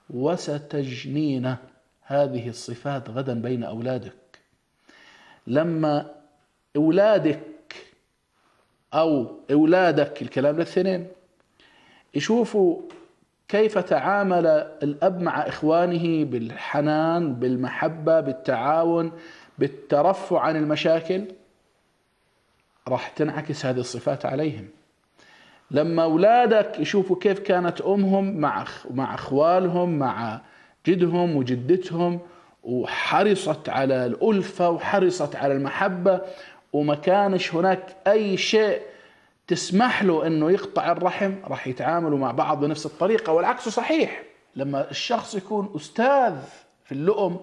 وستجنين هذه الصفات غدا بين أولادك. لما أولادك أو أولادك، الكلام للثنين، يشوفوا كيف تعامل الأب مع إخوانه بالحنان، بالمحبة، بالتعاون، بالترفع عن المشاكل، راح تنعكس هذه الصفات عليهم. لما أولادك يشوفوا كيف كانت أمهم مع أخوالهم، مع جدهم وجدتهم، وحرصت على الألفة وحرصت على المحبة، وما كانش هناك أي شيء تسمح له أنه يقطع الرحم، راح يتعاملوا مع بعض بنفس الطريقة. والعكس صحيح، لما الشخص يكون أستاذ في اللؤم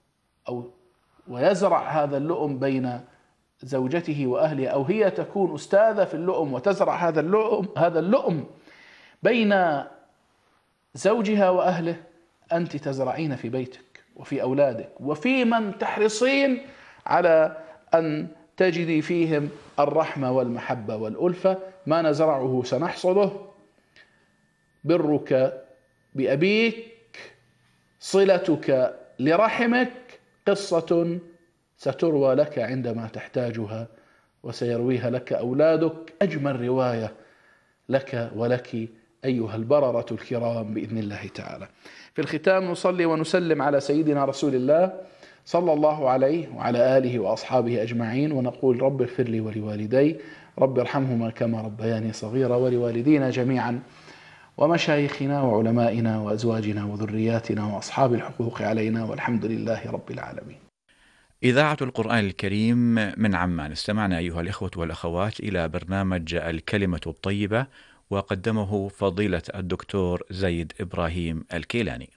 ويزرع هذا اللؤم بين زوجته وأهله، أو هي تكون أستاذة في اللؤم وتزرع هذا اللؤم بين زوجها وأهله، أنت تزرعين في بيتك وفي أولادك وفي من تحرصين على أن تجدي فيهم الرحمة والمحبة والألفة. ما نزرعه سنحصده. برك بأبيك، صلتك لرحمك، قصة ستروى لك عندما تحتاجها، وسيرويها لك أولادك. أجمل رواية لك ولك أيها البررة الكرام بإذن الله تعالى. في الختام نصلي ونسلم على سيدنا رسول الله صلى الله عليه وعلى آله وأصحابه أجمعين، ونقول رب اغفر لي ولوالدي، رب ارحمهما كما ربياني صغيرا، ولوالدينا جميعا، ومشايخنا وعلمائنا وأزواجنا وذرياتنا وأصحاب الحقوق علينا، والحمد لله رب العالمين. إذاعة القرآن الكريم من عمان. استمعنا أيها الإخوة والأخوات إلى برنامج الكلمة الطيبة، وقدمه فضيلة الدكتور زيد إبراهيم الكيلاني.